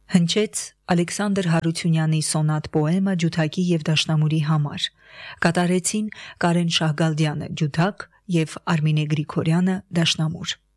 Հնչեց Ալեքսանդր Հարությունյանի սոնատ պոեմը ջութակի և դաշնամուրի համար։ Կատարեցին Կարեն Շահգալդյանը ջութակ և Արմինե Գրիգորյանը դաշնամուր։